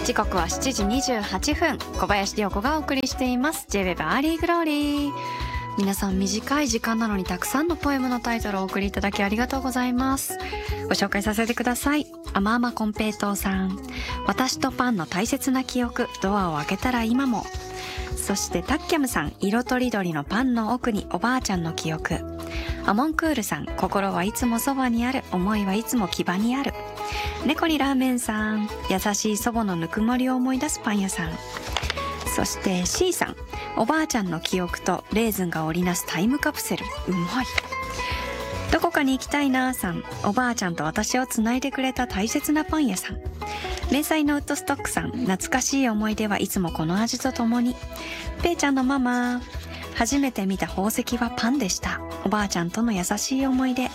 時刻は7時28分、小林涼子がお送りしています J-Web アーリーグローリー。皆さん、短い時間なのにたくさんのポエムのタイトルをお送りいただきありがとうございます。ご紹介させてください。あまあまこんぺいとうさん、私とパンの大切な記憶、ドアを開けたら今も。そしてタッキャムさん、色とりどりのパンの奥におばあちゃんの記憶。アモンクールさん、心はいつもそばにある、思いはいつも牙にある。猫にラーメンさん、優しい祖母のぬくもりを思い出すパン屋さん。そして C さん、おばあちゃんの記憶とレーズンが織りなすタイムカプセル、うまい。どこかに行きたいなーさん、おばあちゃんと私をつないでくれた大切なパン屋さん。迷彩のウッドストックさん、懐かしい思い出はいつもこの味とともに。ペイちゃんのママ、初めて見た宝石はパンでした。おばあちゃんとの優しい思い出。